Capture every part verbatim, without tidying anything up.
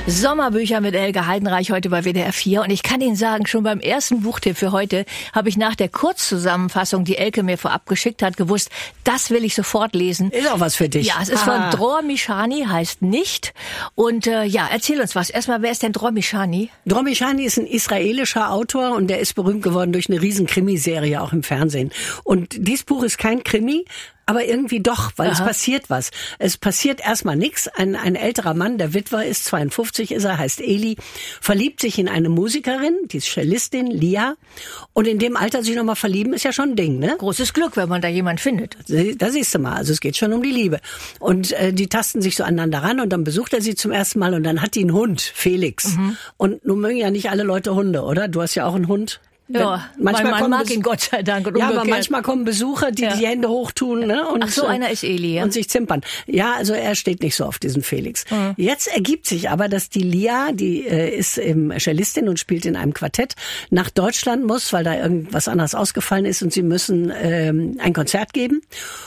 Sommerbücher mit Elke Heidenreich heute bei W D R vier. Und ich kann Ihnen sagen, schon beim ersten Buchtipp für heute habe ich nach der Kurzzusammenfassung, die Elke mir vorab geschickt hat, gewusst, das will ich sofort lesen. Ist auch was für dich. Ja, es ist ah. von Dror Mishani, heißt Nicht. Und äh, ja, erzähl uns was. Erstmal, wer ist denn Dror Mishani? Dror Mishani ist ein israelischer Autor und der ist berühmt geworden durch eine riesen Krimiserie auch im Fernsehen. Und dieses Buch ist kein Krimi, aber irgendwie doch, weil Aha. es passiert was. Es passiert erstmal nichts. Ein, ein älterer Mann, der Witwer ist, zweiundfünfzig ist er, heißt Eli, verliebt sich in eine Musikerin, die ist Cellistin, Lia. Und in dem Alter sich nochmal verlieben, ist ja schon ein Ding, ne? Großes Glück, wenn man da jemanden findet. Da siehst du mal, also es geht schon um die Liebe. Und äh, die tasten sich so aneinander ran und dann besucht er sie zum ersten Mal und dann hat die einen Hund, Felix. Mhm. Und nun mögen ja nicht alle Leute Hunde, oder? Du hast ja auch einen Hund. Ja, manchmal mein Mann mag ihn Gott sei Dank. Und ja, aber manchmal kommen Besucher, die ja. die Hände hochtun, ne? Und, Ach so, einer ist Eli, ja. Und sich zimpern. Ja, also er steht nicht so auf diesen Felix. Mhm. Jetzt ergibt sich aber, dass die Lia, die äh, ist ähm, Cellistin und spielt in einem Quartett, nach Deutschland muss, weil da irgendwas anderes ausgefallen ist und sie müssen ähm, ein Konzert geben.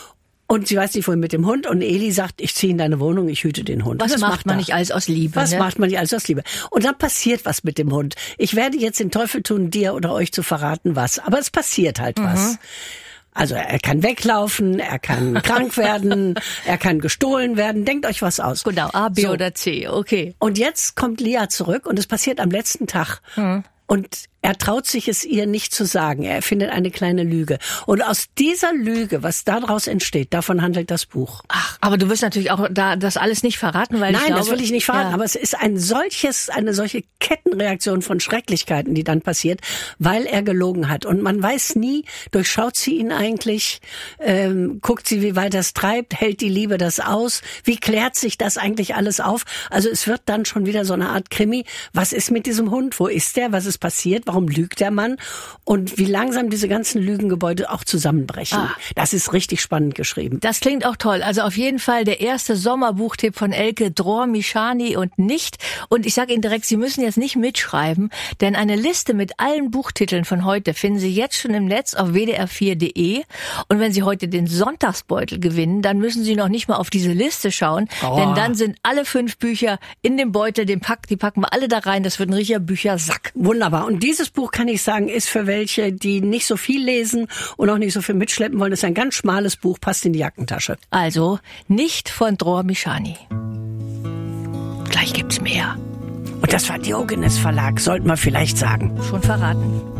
Und sie weiß nicht, wohin mit dem Hund. Und Eli sagt, ich ziehe in deine Wohnung, ich hüte den Hund. Was das macht, macht man er. nicht alles aus Liebe? Was ne? macht man nicht alles aus Liebe? Und dann passiert was mit dem Hund. Ich werde jetzt den Teufel tun, dir oder euch zu verraten, was. Aber es passiert halt mhm. was. Also er kann weglaufen, er kann krank werden, er kann gestohlen werden. Denkt euch was aus. Genau, A, B so. oder C, okay. Und jetzt kommt Lia zurück und es passiert am letzten Tag. Mhm. Und er traut sich es ihr nicht zu sagen. Er erfindet eine kleine Lüge. Und aus dieser Lüge, was daraus entsteht, davon handelt das Buch. Ach, aber du wirst natürlich auch da das alles nicht verraten, weil Nein, ich glaube, das will ich nicht verraten. Ja. Aber es ist ein solches, eine solche Kettenreaktion von Schrecklichkeiten, die dann passiert, weil er gelogen hat. Und man weiß nie, durchschaut sie ihn eigentlich, ähm, guckt sie, wie weit das treibt, hält die Liebe das aus, wie klärt sich das eigentlich alles auf? Also es wird dann schon wieder so eine Art Krimi. Was ist mit diesem Hund? Wo ist der? Was ist passiert? Warum lügt der Mann? Und wie langsam diese ganzen Lügengebäude auch zusammenbrechen. Ah. Das ist richtig spannend geschrieben. Das klingt auch toll. Also auf jeden Fall der erste Sommerbuchtipp von Elke, Dror Mishani und Nicht. Und ich sage Ihnen direkt, Sie müssen jetzt nicht mitschreiben, denn eine Liste mit allen Buchtiteln von heute finden Sie jetzt schon im Netz auf w d r vier punkt d e. Und wenn Sie heute den Sonntagsbeutel gewinnen, dann müssen Sie noch nicht mal auf diese Liste schauen, oh. denn dann sind alle fünf Bücher in dem Beutel, den Pack, die packen wir alle da rein. Das wird ein richtiger Büchersack. Wunderbar. Und dieses Buch, kann ich sagen, ist für welche, die nicht so viel lesen und auch nicht so viel mitschleppen wollen. Das ist ein ganz schmales Buch, passt in die Jackentasche. Also Nicht von Dror Mishani. Gleich gibt's mehr. Und das war Diogenes Verlag, sollten wir vielleicht sagen. Schon verraten.